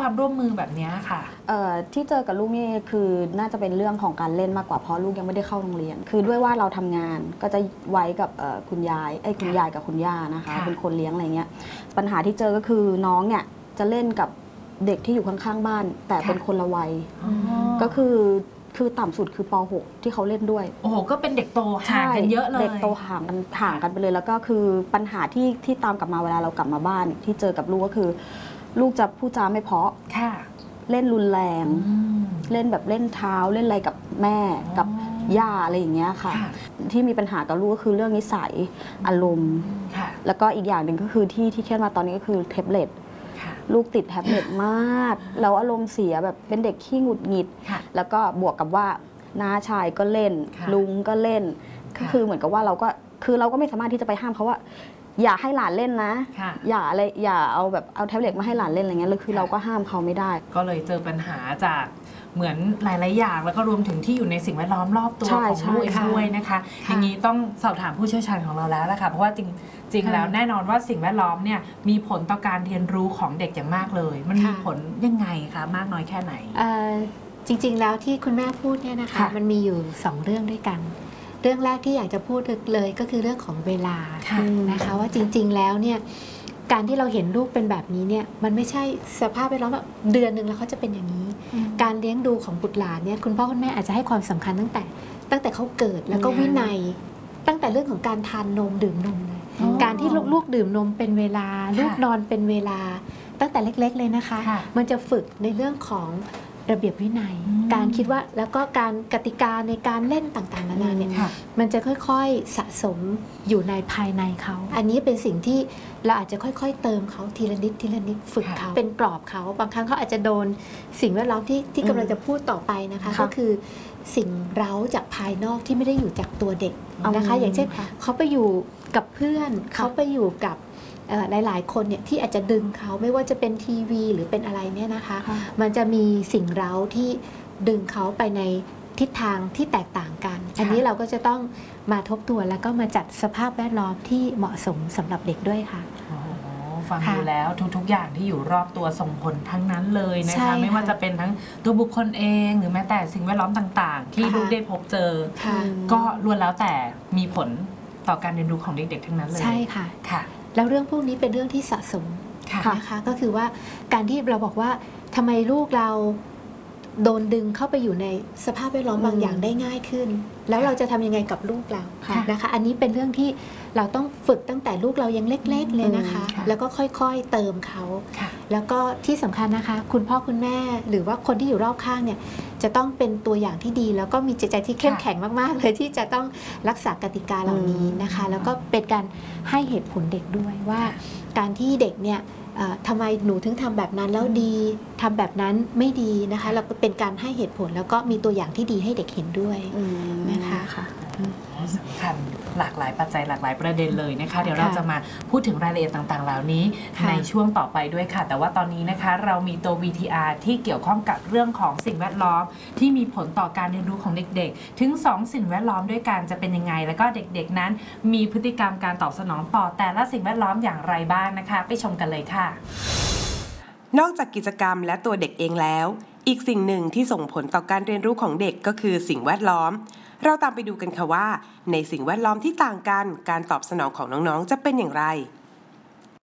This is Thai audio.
ความร่วมมือแบบนี้ค่ะที่เจอกับลูกนี่คือน่าจะเป็นเรื่องของการเล่นมากกว่าเพราะลูกยังไม่ได้เข้าโรงเรียนคือด้วยว่าเราทำงานก็จะไว้กับคุณยายกับคุณย่านะคะเป็นคนเลี้ยงอะไรเงี้ยปัญหาที่เจอก็คือน้องเนี่ยจะเล่นกับเด็กที่อยู่ข้างๆบ้านแต่เป็นคนละวัยก็คือต่ำสุดคือป .6 ที่เขาเล่นด้วยโอ้โหก็เป็นเด็กโตห่างกันเยอะเลยเด็กโตห่างกันไปเลยแล้วก็คือปัญหาที่ตามกลับมาเวลาเรากลับมาบ้านที่เจอกับลูกก็คือลูกจะพูดจาไม่เพราะเล่นรุนแรงเล่นแบบเล่นเท้าเล่นอะไรกับแม่กับย่าอะไรอย่างเงี้ยค่ะที่มีปัญหากับลูกก็คือเรื่องนิสัยอารมณ์แล้วก็อีกอย่างหนึ่งก็คือที่เครียดมาตอนนี้ก็คือแท็บเล็ตลูกติดแท็บเล็ตมากแล้วอารมณ์เสียแบบเป็นเด็กขี้หงุดหงิดแล้วก็บวกกับว่าน้าชายก็เล่นลุงก็เล่นก็คือเหมือนกับว่าเราก็ไม่สามารถที่จะไปห้ามเขาว่าอย่าให้หลานเล่นนะอย่าเอาแท็บเล็ตมาให้หลานเล่นอะไรเงี้ยเลยคือเราก็ห้ามเขาไม่ได้ก็เลยเจอปัญหาจากเหมือนหลายๆอย่างแล้วก็รวมถึงที่อยู่ในสิ่งแวดล้อมรอบตัวของลูกด้วยนะคะอย่างนี้ต้องสอบถามผู้เชี่ยวชาญของเราแล้วนะคะเพราะว่าจริงแล้วแน่นอนว่าสิ่งแวดล้อมเนี่ยมีผลต่อการเรียนรู้ของเด็กอย่างมากเลยมันมีผลยังไงคะมากน้อยแค่ไหนจริงๆแล้วที่คุณแม่พูดเนี่ยนะคะมันมีอยู่2เรื่องด้วยกันเรื่องแรกที่อยากจะพูดเลยก็คือเรื่องของเวลานะคะว่าจริงๆแล้วเนี่ยการที่เราเห็นลูกเป็นแบบนี้เนี่ยมันไม่ใช่สภาพแวดล้อมแบบเดือนหนึ่งแล้วเขาจะเป็นอย่างนี้การเลี้ยงดูของบุตรหลานเนี่ยคุณพ่อคุณแม่อาจจะให้ความสำคัญตั้งแต่เขาเกิดแล้วก็วินัยตั้งแต่เรื่องของการทานนมดื่มนมเลยการที่ลูกดื่มนมเป็นเวลาลูกนอนเป็นเวลาตั้งแต่เล็กๆเลยนะคะมันจะฝึกในเรื่องของระเบียบวินัยการคิดว่าแล้วก็การกติกาในการเล่นต่างๆนานาเนี่ยมันจะค่อยๆสะสมอยู่ในภายในเขาอันนี้เป็นสิ่งที่เราอาจจะค่อยๆเติมเขาทีละนิดทีละนิดฝึกเขาเป็นกรอบเขาบางครั้งเขาอาจจะโดนสิ่งแวดล้อมที่กำลังจะพูดต่อไปนะคะก็คือสิ่งเร้าจากภายนอกที่ไม่ได้อยู่จากตัวเด็กนะคะอย่างเช่นเขาไปอยู่กับเพื่อนเขาไปอยู่กับหลายๆคนเนี่ยที่อาจจะดึงเขาไม่ว่าจะเป็นทีวีหรือเป็นอะไรเนี่ยนะคะมันจะมีสิ่งเร้าที่ดึงเขาไปในทิศทางที่แตกต่างกันอันนี้เราก็จะต้องมาทบทวนแล้วก็มาจัดสภาพแวดล้อมที่เหมาะสมสำหรับเด็กด้วยค่ะฟังดูแล้วทุกๆอย่างที่อยู่รอบตัวส่งผลทั้งนั้นเลยนะคะไม่ว่าจะเป็นทั้งตัวบุคคลเองหรือแม้แต่สิ่งแวดล้อมต่างๆที่ลูกได้พบเจอก็ล้วนแล้วแต่มีผลต่อการเรียนรู้ของเด็กๆทั้งนั้นเลยใช่ค่ะแล้วเรื่องพวกนี้เป็นเรื่องที่สะสมนะคะก็คือว่าการที่เราบอกว่าทำไมลูกเราโดนดึงเข้าไปอยู่ในสภาพแวดล้อมบางอย่างได้ง่ายขึ้นแล้วเราจะทำยังไงกับลูกเรานะคะอันนี้เป็นเรื่องที่เราต้องฝึกตั้งแต่ลูกเรายังเล็กๆเลยนะคะแล้วก็ค่อยๆเติมเขาแล้วก็ที่สำคัญนะคะคุณพ่อคุณแม่หรือว่าคนที่อยู่รอบข้างเนี่ยจะต้องเป็นตัวอย่างที่ดีแล้วก็มีจิตใจที่เข้มแข็งมากๆเลยที่จะต้องรักษากติกาเหล่านี้นะคะแล้วก็เป็นการให้เหตุผลเด็กด้วยว่าการที่เด็กเนี่ยทำไมหนูถึงทำแบบนั้นแล้วดีทำแบบนั้นไม่ดีนะคะเราก็เป็นการให้เหตุผลแล้วก็มีตัวอย่างที่ดีให้เด็กเห็นด้วยนะคะสำคัญหลากหลายปัจจัยหลากหลายประเด็นเลยนะคะเดี๋ยวเราจะมาพูดถึงรายละเอียดต่างๆเหล่านี้ในช่วงต่อไปด้วยค่ะแต่ว่าตอนนี้นะคะเรามีตัว VTR ที่เกี่ยวข้องกับเรื่องของสิ่งแวดล้อมที่มีผลต่อการเรียนรู้ของเด็กๆถึง2สิ่งแวดล้อมด้วยกันจะเป็นยังไงแล้วก็เด็กๆนั้นมีพฤติกรรมการตอบสนองต่อแต่ละสิ่งแวดล้อมอย่างไรบ้างนะคะไปชมกันเลยค่ะนอกจากกิจกรรมและตัวเด็กเองแล้วอีกสิ่งหนึ่งที่ส่งผลต่อการเรียนรู้ของเด็กก็คือสิ่งแวดล้อมเราตามไปดูกันค่ะว่าในสิ่งแวดล้อมที่ต่างกันการตอบสนองของน้องๆจะเป็นอย่างไร